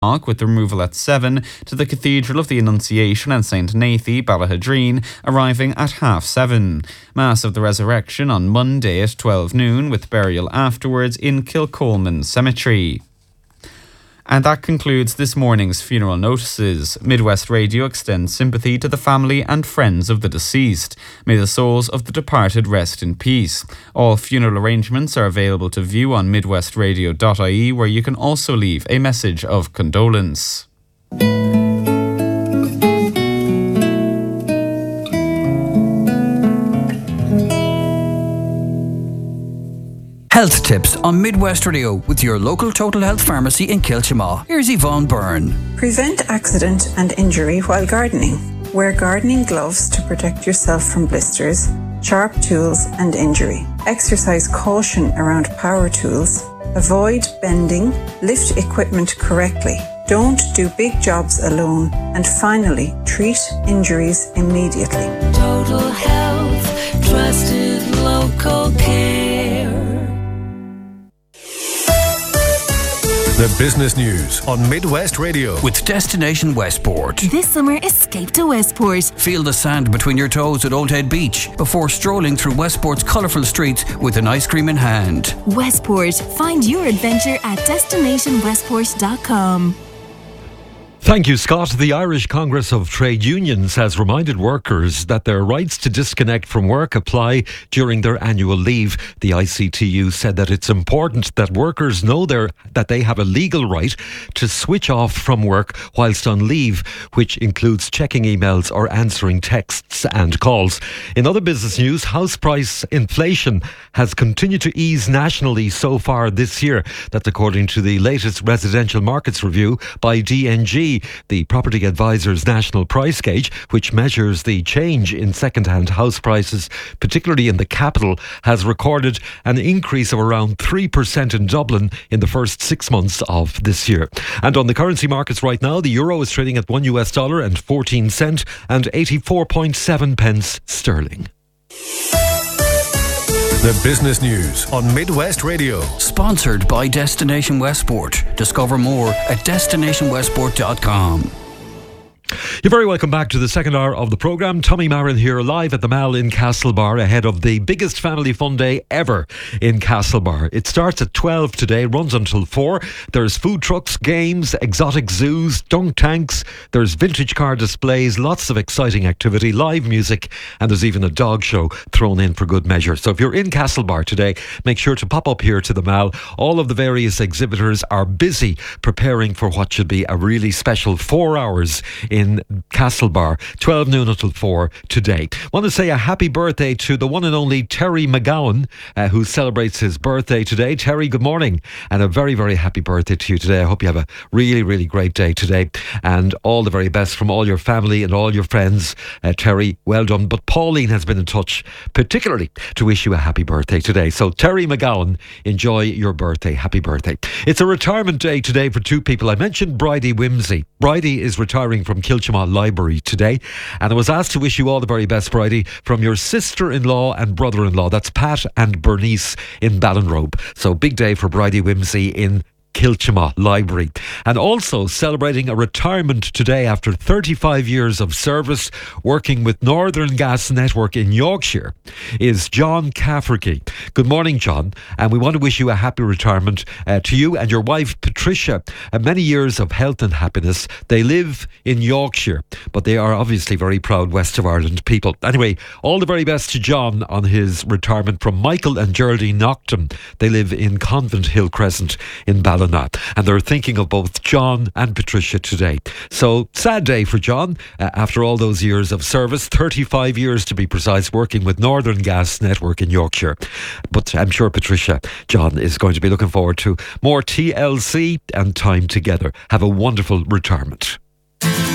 with the removal at 7 to the Cathedral of the Annunciation and St Nathy, Ballahadreen, arriving at 7:30. Mass of the Resurrection on Monday at 12 noon, with burial afterwards in Kilcolman Cemetery. And that concludes this morning's funeral notices. Midwest Radio extends sympathy to the family and friends of the deceased. May the souls of the departed rest in peace. All funeral arrangements are available to view on midwestradio.ie, where you can also leave a message of condolence. Health tips on Midwest Radio with your local Total Health Pharmacy in Kilchamaugh. Here's Yvonne Byrne. Prevent accident and injury while gardening. Wear gardening gloves to protect yourself from blisters, sharp tools and injury. Exercise caution around power tools. Avoid bending. Lift equipment correctly. Don't do big jobs alone. And finally, treat injuries immediately. Total Health, trusted local care. The business news on Midwest Radio with Destination Westport. This summer, escape to Westport. Feel the sand between your toes at Old Head Beach before strolling through Westport's colourful streets with an ice cream in hand. Westport. Find your adventure at destinationwestport.com. Thank you, Scott. The Irish Congress of Trade Unions has reminded workers that their rights to disconnect from work apply during their annual leave. The ICTU said that it's important that workers know that they have a legal right to switch off from work whilst on leave, which includes checking emails or answering texts and calls. In other business news, house price inflation has continued to ease nationally so far this year. That's according to the latest residential markets review by DNG. The Property Advisor's National Price Gauge, which measures the change in second-hand house prices, particularly in the capital, has recorded an increase of around 3% in Dublin in the first 6 months of this year. And on the currency markets right now, the euro is trading at $1.14 and 84.7 pence sterling. The business news on Midwest Radio. Sponsored by Destination Westport. Discover more at destinationwestport.com. You're very welcome back to the second hour of the programme. Tommy Marin here, live at the Mall in Castlebar, ahead of the biggest family fun day ever in Castlebar. It starts at 12 today, runs until 4. There's food trucks, games, exotic zoos, dunk tanks. There's vintage car displays, lots of exciting activity, live music, and there's even a dog show thrown in for good measure. So if you're in Castlebar today, make sure to pop up here to the Mall. All of the various exhibitors are busy preparing for what should be a really special 4 hours in Castlebar, 12 noon until 4 today. Want to say a happy birthday to the one and only Terry McGowan, who celebrates his birthday today. Terry, good morning, and a very, very happy birthday to you today. I hope you have a really, really great day today, and all the very best from all your family and all your friends. Terry, well done. But Pauline has been in touch particularly to wish you a happy birthday today. So Terry McGowan, enjoy your birthday. Happy birthday. It's a retirement day today for two people. I mentioned Bridie Whimsy. Bridie is retiring from Kilchamaugh Library today, and I was asked to wish you all the very best, Bridie, from your sister-in-law and brother-in-law. That's Pat and Bernice in Ballinrobe. So big day for Bridie Whimsy in Kilchamaugh Library. And also celebrating a retirement today after 35 years of service working with Northern Gas Network in Yorkshire is John Cafferty. Good morning, John, and we want to wish you a happy retirement to you and your wife Patricia. Many years of health and happiness. They live in Yorkshire, but they are obviously very proud West of Ireland people. Anyway, all the very best to John on his retirement from Michael and Geraldine Nocton. They live in Convent Hill Crescent in Ballina, and they're thinking of both John and Patricia today. So sad day for John after all those years of service, 35 years to be precise, working with Northern Gas Network in Yorkshire. But I'm sure Patricia, John is going to be looking forward to more TLC and time together. Have a wonderful retirement.